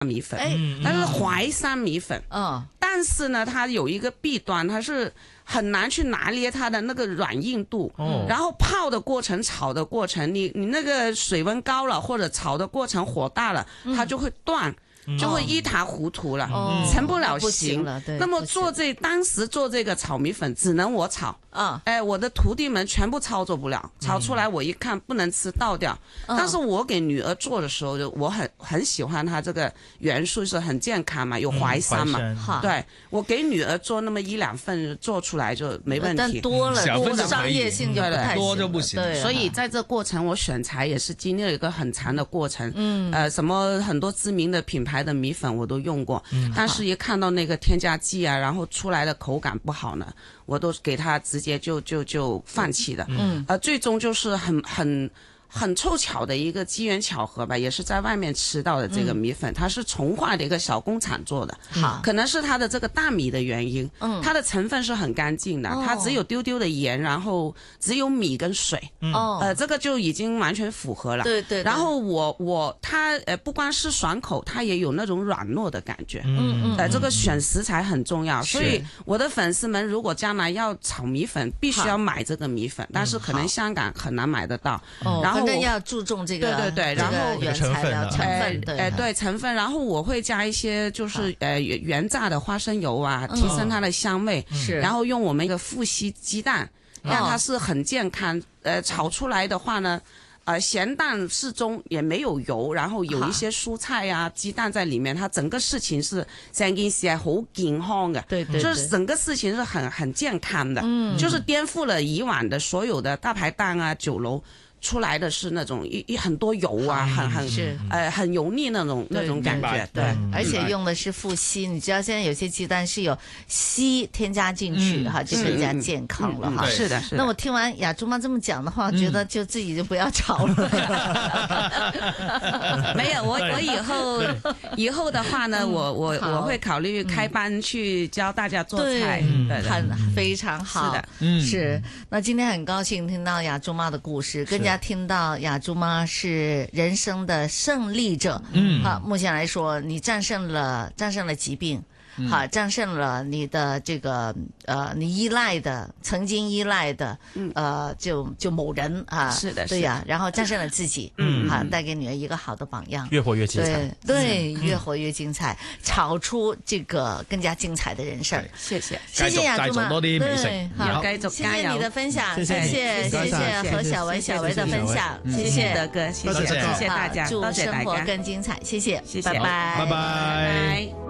米粉，但是淮山米粉，但是呢，它有一个弊端，它是很难去拿捏它的那个软硬度，然后泡的过程、炒的过程，你那个水温高了，或者炒的过程火大了，它就会断。就会一塌糊涂了，成不了形了。那么当时做这个炒米粉，只能我炒我的徒弟们全部操作不了，炒出来我一看不能吃，倒掉。但是我给女儿做的时候，我很喜欢它这个元素是很健康嘛，有淮山嘛，对，我给女儿做那么1-2份做出来就没问题。 但多了商业性就不太行， 多就不行。 所以在这过程我选材也是经历了一个很长的过程，什么很多知名的品牌的米粉我都用过，但是一看到那个添加剂啊，然后出来的口感不好呢，我都给它直接就放弃了。最终就是很凑巧的一个机缘巧合吧，也是在外面吃到的这个米粉，它是从化的一个小工厂做的，可能是它的这个大米的原因，它的成分是很干净的，它只有丢丢的盐，然后只有米跟水，这个就已经完全符合了。 对。 然后它不光是爽口，它也有那种软糯的感觉。这个选食材很重要，所以我的粉丝们如果将来要炒米粉，必须要买这个米粉，但是可能香港很难买得到。然后反正要注重这个对，然后原材料成分， 对成分，然后我会加一些就是原榨的花生油啊，提升它的香味，然后用我们一个富硒鸡蛋，让它是很健康。炒出来的话呢，咸淡适中，也没有油，然后有一些蔬菜啊、鸡蛋在里面，它整个事情是成件事係好健康嘅， 对， 就是整个事情是很健康的，就是颠覆了以往的所有的大排档啊、酒楼。出来的是那种很多油啊，很油腻那种感觉，对， 而且用的是富硒，你知道现在有些鸡蛋是有硒添加进去就更加健康了哈。 是的。 那我听完雅珠妈这么讲的话，觉得就自己就不要炒了。 没有，我以后的话呢，我会考虑开班去教大家做菜， 非常好。是。那今天很高兴听到雅珠妈的故事，更加听到雅珠妈是人生的胜利者。目前来说，你战胜了疾病。战胜了你的这个你曾经依赖的就某人是的， 对呀，然后战胜了自己，带给女儿一个好的榜样， 越活越精彩， 对，越活越精彩，炒出这个更加精彩的人生。 谢谢雅珠妈， 多啲美食， 好，继续加油， 谢谢你的分享，谢谢何小维的分享，谢谢德哥，谢谢大家， 祝生活更精彩，谢谢，拜拜。